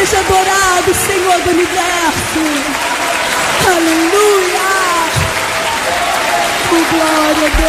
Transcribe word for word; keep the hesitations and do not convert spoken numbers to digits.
Seja adorado, Senhor do universo. Aleluia. Oh, glória a Deus.